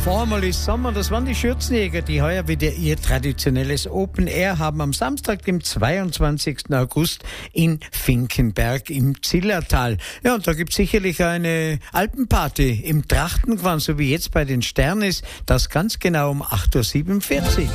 Formerly Sommer, das waren die Schürzenjäger, die heuer wieder ihr traditionelles Open Air haben am Samstag, dem 22. August in Finkenberg im Zillertal. Ja, und da gibt's sicherlich eine Alpenparty im Trachtengewand, so wie jetzt bei den Sternis, das ganz genau um 8.47 Uhr.